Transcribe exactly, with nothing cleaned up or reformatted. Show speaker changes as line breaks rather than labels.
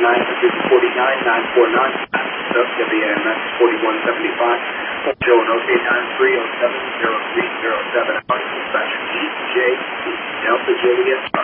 nine forty-nine, nine four nine, W A M S forty-one seventy-five, Joe and OK nine three oh seven, zero three zero seven, dispatch E J Delta Juliet.